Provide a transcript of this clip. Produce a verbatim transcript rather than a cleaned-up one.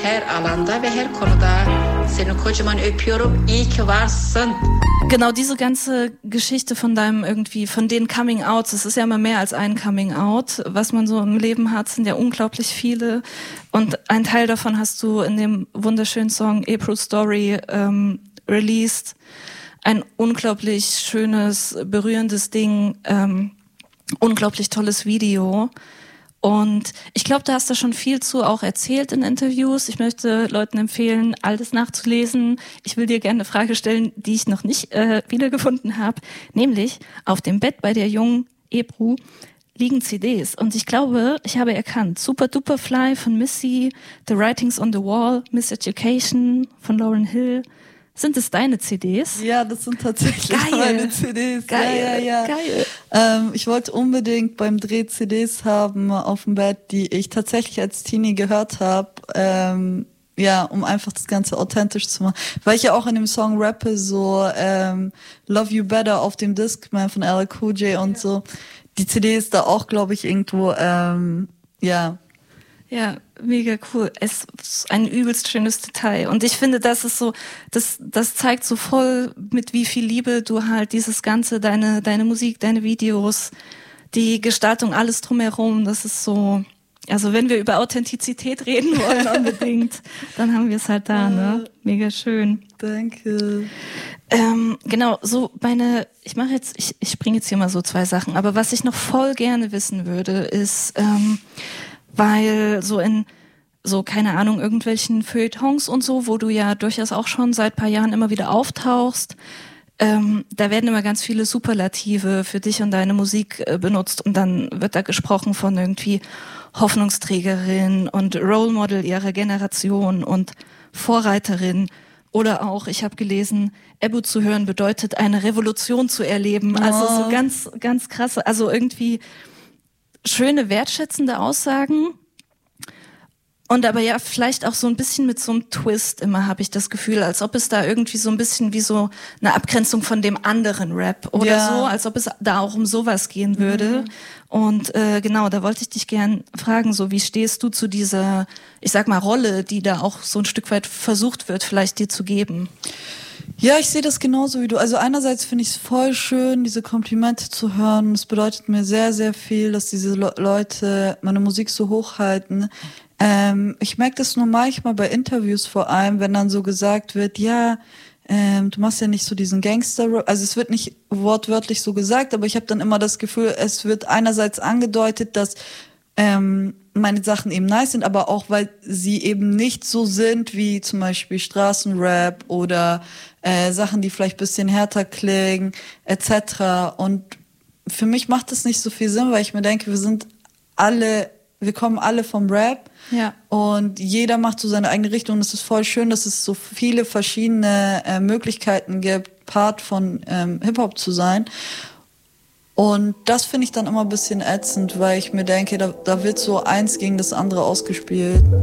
her alanda ve her konuda. Seni kocaman öpüyorum. İyi ki varsın. Genau, diese ganze Geschichte von deinem irgendwie, von den Coming-Outs, es ist ja immer mehr als ein Coming-Out, was man so im Leben hat, sind ja unglaublich viele. Und ein Teil davon hast du in dem wunderschönen Song April Story ähm, released. Ein unglaublich schönes, berührendes Ding, ähm, unglaublich tolles Video. Und ich glaube, du hast da schon viel zu auch erzählt in Interviews. Ich möchte Leuten empfehlen, alles nachzulesen. Ich will dir gerne eine Frage stellen, die ich noch nicht äh, wiedergefunden habe. Nämlich, auf dem Bett bei der jungen Ebru liegen C Ds. Und ich glaube, ich habe erkannt, Super Duper Fly von Missy, The Writings on the Wall, Miseducation von Lauryn Hill. Sind es deine C Ds? Ja, das sind tatsächlich Geil. meine C Ds. Geil, ja, ja, ja. geil. Ähm, ich wollte unbedingt beim Dreh C Ds haben auf dem Bett, die ich tatsächlich als Teenie gehört habe. Ähm, ja, um einfach das Ganze authentisch zu machen. Weil ich ja auch in dem Song rappe, so ähm, Love You Better auf dem Discman von L L Cool J und ja. so. Die C D ist da auch, glaube ich, irgendwo, ähm, ja... Ja, mega cool. Es ist ein übelst schönes Detail. Und ich finde, das ist so, das, das zeigt so voll, mit wie viel Liebe du halt dieses Ganze, deine, deine Musik, deine Videos, die Gestaltung, alles drumherum, das ist so, also wenn wir über Authentizität reden wollen unbedingt, dann haben wir es halt da, ne? Mega schön. Danke. Ähm, genau, so meine, ich mache jetzt, ich, ich springe jetzt hier mal so zwei Sachen, aber was ich noch voll gerne wissen würde, ist, ähm, weil so in, so keine Ahnung, irgendwelchen Feuilletons und so, wo du ja durchaus auch schon seit paar Jahren immer wieder auftauchst, ähm, da werden immer ganz viele Superlative für dich und deine Musik äh, benutzt und dann wird da gesprochen von irgendwie Hoffnungsträgerin und Role Model ihrer Generation und Vorreiterin. Oder auch, ich habe gelesen, Ebru zu hören bedeutet, eine Revolution zu erleben. Oh. Also so ganz, ganz krasse, also irgendwie schöne, wertschätzende Aussagen und aber ja vielleicht auch so ein bisschen mit so einem Twist immer, habe ich das Gefühl, als ob es da irgendwie so ein bisschen wie so eine Abgrenzung von dem anderen Rap oder ja. so, als ob es da auch um sowas gehen würde. Mhm. Und äh, genau, da wollte ich dich gern fragen, so wie stehst du zu dieser, ich sag mal, Rolle, die da auch so ein Stück weit versucht wird, vielleicht dir zu geben? Ja, ich sehe das genauso wie du. Also einerseits finde ich es voll schön, diese Komplimente zu hören. Es bedeutet mir sehr, sehr viel, dass diese Le- Leute meine Musik so hochhalten. Ähm, ich merke das nur manchmal bei Interviews vor allem, wenn dann so gesagt wird, ja, ähm, du machst ja nicht so diesen Gangster-Rap. Also es wird nicht wortwörtlich so gesagt, aber ich habe dann immer das Gefühl, es wird einerseits angedeutet, dass ähm, meine Sachen eben nice sind, aber auch, weil sie eben nicht so sind wie zum Beispiel Straßenrap oder äh, Sachen, die vielleicht ein bisschen härter klingen, et cetera. Und für mich macht das nicht so viel Sinn, weil ich mir denke, wir sind alle, wir kommen alle vom Rap. Ja. Und jeder macht so seine eigene Richtung. Und es ist voll schön, dass es so viele verschiedene äh, Möglichkeiten gibt, Part von ähm, Hip-Hop zu sein. Und das finde ich dann immer ein bisschen ätzend, weil ich mir denke, da, da wird so eins gegen das andere ausgespielt.